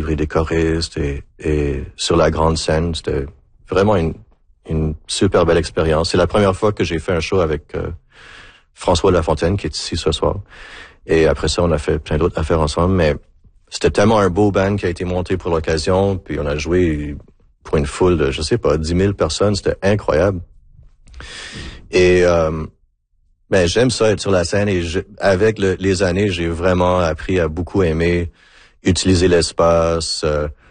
rencontré des choristes et sur la grande scène, c'était vraiment une super belle expérience. C'est la première fois que j'ai fait un show avec François Lafontaine qui est ici ce soir. Et après ça, on a fait plein d'autres affaires ensemble, mais c'était tellement un beau band qui a été monté pour l'occasion, puis on a joué pour une foule de, je sais pas, 10 000 personnes, c'était incroyable. Et ben j'aime ça être sur la scène et avec les années, j'ai vraiment appris à beaucoup aimer utiliser l'espace,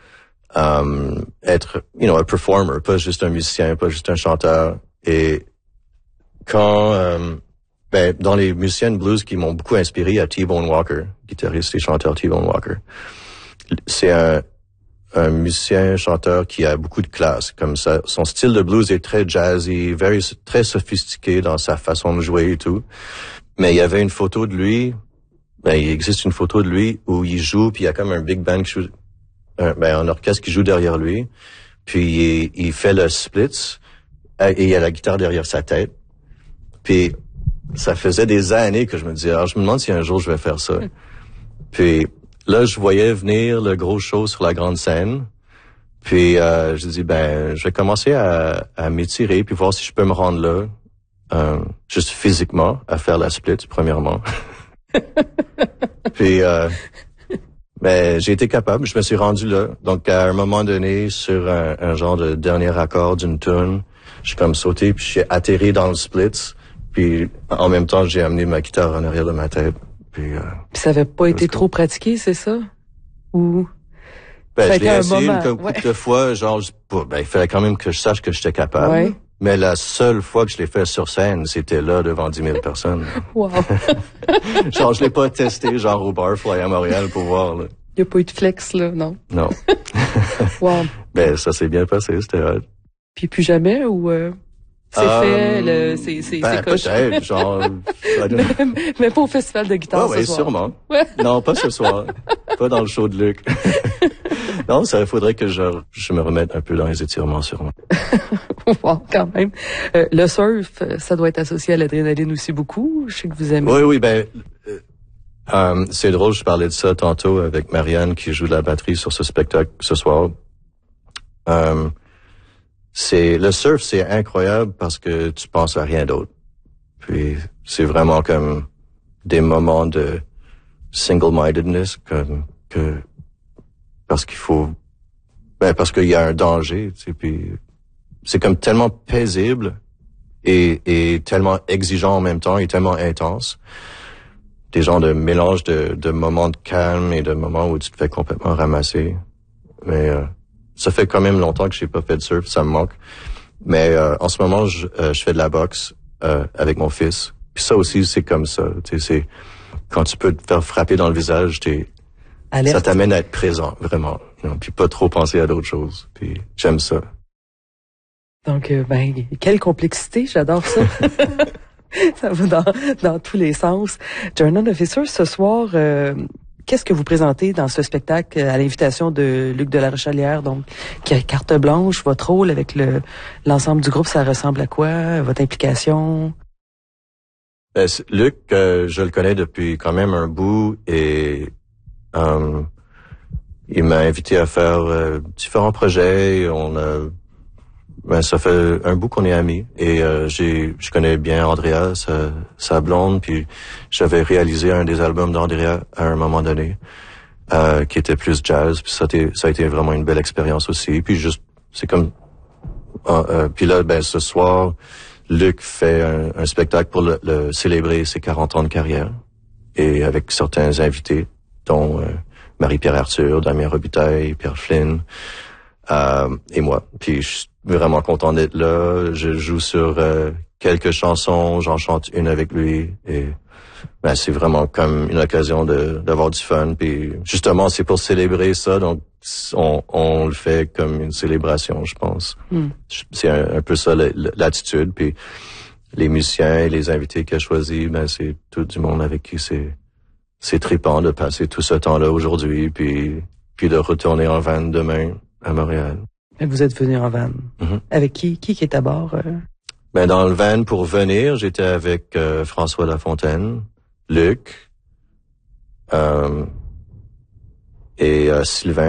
être, un performer, pas juste un musicien, pas juste un chanteur. Et quand dans les musiciens de blues qui m'ont beaucoup inspiré, il y a T-Bone Walker, guitariste et chanteur T-Bone Walker. C'est un musicien, chanteur qui a beaucoup de classe. Comme ça, son style de blues est très jazzy, très sophistiqué dans sa façon de jouer et tout. Mais il y avait une photo de lui, il existe une photo de lui où il joue, puis il y a comme un big band qui joue, un orchestre qui joue derrière lui, puis il fait le splits, et il y a la guitare derrière sa tête. Puis ça faisait des années que je me disais, je me demande si un jour je vais faire ça. Puis là, je voyais venir le gros show sur la grande scène. Puis je dis, je vais commencer à m'étirer puis voir si je peux me rendre là, juste physiquement, à faire la split, premièrement. Puis j'ai été capable, je me suis rendu là. Donc à un moment donné, sur un genre de dernier accord d'une tune, j'ai comme sauté puis j'ai atterri dans le split. Puis en même temps, j'ai amené ma guitare en arrière de ma tête. Puis ça avait pas été trop pratiqué, c'est ça? Ou je l'ai essayé une couple de fois, il fallait quand même que je sache que j'étais capable. Ouais. Mais la seule fois que je l'ai fait sur scène, c'était là devant 10 000 personnes. Wow. Je l'ai pas testé au Barfly à Montréal pour voir là. Il y a pas eu de flex là, non? Non. Wow. Ça s'est bien passé, c'était hot. Puis plus jamais ou c'est fait, c'est coche. Peut-être, mais pas au festival de guitare ce soir. Sûrement. Ouais. Non, pas ce soir. Pas dans le show de Luc. Non, ça faudrait que je me remette un peu dans les étirements, sûrement. Wow, quand même. Le surf, ça doit être associé à l'adrénaline aussi beaucoup. Je sais que vous aimez. Oui, c'est drôle, je parlais de ça tantôt avec Marianne qui joue de la batterie sur ce spectacle ce soir. Le surf, c'est incroyable parce que tu penses à rien d'autre. Puis c'est vraiment comme des moments de single-mindedness parce qu'il y a un danger, tu sais, puis c'est comme tellement paisible et tellement exigeant en même temps et tellement intense. Des genres de mélange de moments de calme et de moments où tu te fais complètement ramasser. Mais ça fait quand même longtemps que j'ai pas fait de surf, ça me manque. Mais en ce moment, je fais de la boxe avec mon fils. Puis ça aussi, c'est comme ça. Tu sais, c'est quand tu peux te faire frapper dans le visage, ça t'amène à être présent, vraiment. Puis pas trop penser à d'autres choses. Puis j'aime ça. Donc, quelle complexité, j'adore ça. Ça va dans tous les sens. Journal Officer, ce soir, qu'est-ce que vous présentez dans ce spectacle à l'invitation de Luc de la Rochelière, donc qui a carte blanche, votre rôle avec l'ensemble du groupe, ça ressemble à quoi, votre implication? Luc, je le connais depuis quand même un bout et il m'a invité à faire différents projets. Ça fait un bout qu'on est amis et je connais bien Andrea, sa blonde, puis j'avais réalisé un des albums d'Andrea à un moment donné qui était plus jazz, puis ça a été vraiment une belle expérience aussi. Puis juste c'est comme puis là ce soir Luc fait un spectacle pour le célébrer ses 40 ans de carrière et avec certains invités dont Marie-Pierre Arthur, Damien Robitaille, Pierre Flynn et moi. Puis je suis vraiment content d'être là. Je joue sur quelques chansons, j'en chante une avec lui et c'est vraiment comme une occasion d'avoir du fun. Puis justement, c'est pour célébrer ça, donc on le fait comme une célébration, je pense. C'est un peu ça l'attitude. Puis les musiciens et les invités qu'il a choisis, c'est tout du monde avec qui c'est trippant de passer tout ce temps-là aujourd'hui, puis de retourner en van demain à Montréal. Vous êtes venu en van. Mm-hmm. Avec qui est à bord? Dans le van pour venir, j'étais avec François Lafontaine, Luc et Sylvain